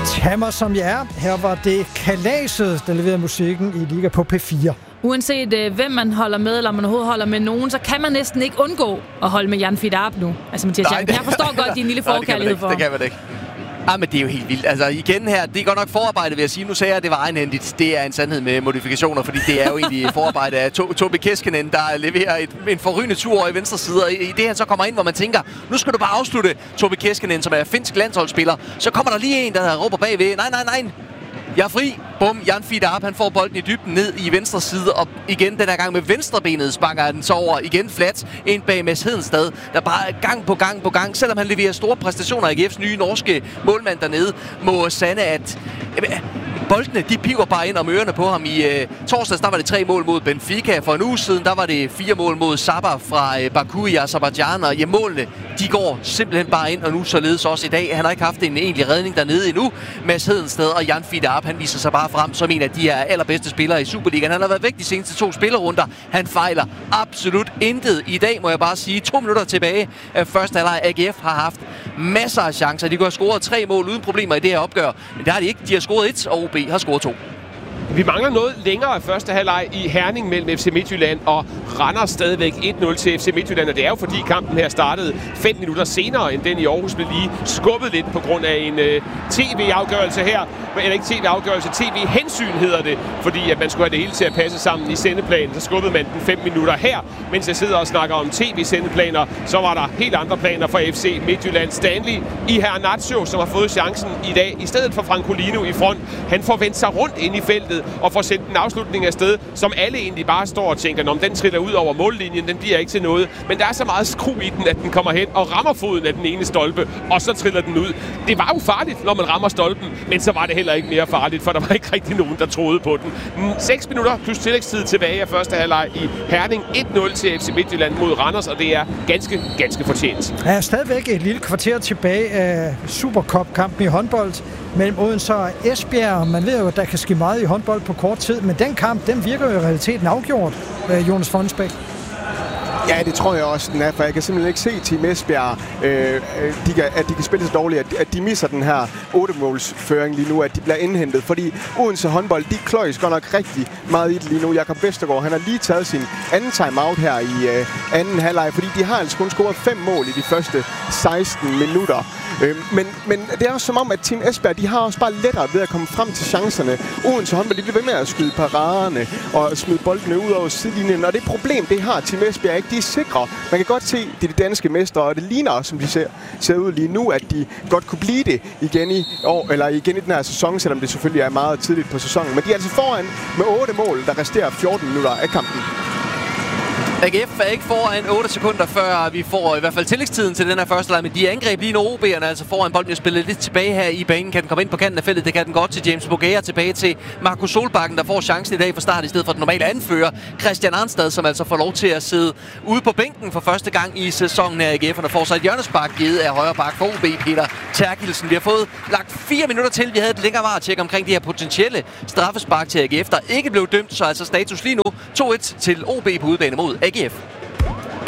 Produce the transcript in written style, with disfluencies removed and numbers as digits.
Hammer som jeg er. Her var det Kalaset, der leverede musikken i Liga på P4. Uanset hvem man holder med, eller man overhovedet holder med nogen, så kan man næsten ikke undgå at holde med Jan Fidarp nu. Altså Mathias Jacob, jeg forstår godt din lille forkærlighed for. Det kan man ikke. Men det er jo helt vildt. Altså igen her, det er godt nok forarbejde, vil jeg sige. Nu sagde jeg, at det var egenhændigt. Det er en sandhed med modifikationer, fordi det er jo egentlig forarbejde af Tobi Keskinen, der leverer en forrygende tur over i venstre side. Og i det han så kommer ind, hvor man tænker, nu skal du bare afslutte Tobi Keskinen, som er finsk landsholdsspiller. Så kommer der lige en, der råber bagved. Nej. Jeg er fri. Bum, Jan Fidarp, han får bolden i dybden ned i venstre side, og igen den her gang med venstrebenet sparker den så over. Igen flat ind bag Mads Hedenstad, der bare gang på gang, selvom han leverer store præstationer af AGF's nye norske målmand dernede, må sande, at boldene, de piver bare ind om ørerne på ham. I torsdags, der var det 3 mål mod Benfica. For en uge siden, der var det 4 mål mod Sabah fra Baku i Azerbaijan. Og målene, de går simpelthen bare ind, og nu således også i dag. Han har ikke haft en egentlig redning dernede endnu. Mads Hedenstad og Jan Fidarp, han viser sig bare frem som en af de allerbedste spillere i Superligaen. Han har været væk de seneste 2 spillerunder. Han fejler absolut intet. I dag må jeg bare sige, 2 minutter tilbage af første halvleg. AGF har haft masser af chancer. De kunne have scoret 3 mål uden problemer i det her opgør. Men det har de ikke. De har scoret 1, og OB har scoret 2. Vi mangler noget længere af første halvleg i Herning mellem FC Midtjylland og Randers, stadigvæk 1-0 til FC Midtjylland. Og det er jo fordi kampen her startede 5 minutter senere end den i Aarhus, blev lige skubbet lidt på grund af en tv-afgørelse her. Eller ikke tv-afgørelse, tv-hensyn hedder det, fordi at man skulle have det hele til at passe sammen i sendeplanen. Så skubbede man den 5 minutter her, mens jeg sidder og snakker om tv-sendeplaner. Så var der helt andre planer for FC Midtjylland. Stanley Iheanacho, som har fået chancen i dag, i stedet for Francolino i front. Han får vendt sig rundt ind i feltet og får sendt en afslutning afsted, som alle egentlig bare står og tænker, om den triller ud over mållinjen, den bliver ikke til noget. Men der er så meget skru i den, at den kommer hen og rammer foden af den ene stolpe, og så triller den ud. Det var jo farligt, når man rammer stolpen, men så var det heller ikke mere farligt, for der var ikke rigtig nogen, der troede på den. 6 minutter plus tillægstid tilbage af første halvleg i Herning. 1-0 til FC Midtjylland mod Randers, og det er ganske fortjent. Der er stadigvæk et lille kvarter tilbage af Supercup-kampen i håndbold mellem Odense og Esbjerg. Man ved jo, at der kan ske meget i håndbold på kort tid, men den kamp, den virker jo i realiteten afgjort, Jonas Fonnesbæk. Ja, det tror jeg også, den er, for jeg kan simpelthen ikke se Team Esbjerg, at de kan spille så dårligt, at de misser den her 8-målsføring lige nu, at de bliver indhentet, fordi Odense håndbold, de kløjes godt nok rigtig meget i det lige nu. Jakob Vestergaard, han har lige taget sin anden timeout her i anden halvleg, fordi de har altså kun scoret 5 mål i de første 16 minutter. Men det er også som om, at Team Esbjerg, de har også bare lettere ved at komme frem til chancerne. Odense håndbold, de bliver ved med at skyde paraderne og smide boldene ud over sidelinjen. Og det problem, det har Team Esbjerg ikke. De er sikre. Man kan godt se, det er de danske mestre, og det ligner også, som de ser ud lige nu, at de godt kunne blive det igen i år, eller igen i den her sæson, selvom det selvfølgelig er meget tidligt på sæsonen. Men de er altså foran med 8 mål, der resterer 14 minutter af kampen. AGF er ikke foran 8 sekunder, før vi får i hvert fald tillægstiden til den her første leg, men de angreb lige nu OB'erne, altså foran bolden, spillet lidt tilbage her i banen. Kan den komme ind på kanten af feltet? Det kan den godt til James Bogeja, tilbage til Markus Solbakken, der får chancen i dag fra start i stedet for den normale anfører, Christian Arnstad, som altså får lov til at sidde ude på bænken for første gang i sæsonen af AGF, og der får sig et hjørnespark givet af højre bak for OB, Peter Terkelsen. Vi har fået lagt 4 minutter til. Vi havde et længere varetjek omkring de her potentielle straffespark til AGF, der ikke blev dømt, så altså status lige nu 2-1 til OB på udebane mod AGF.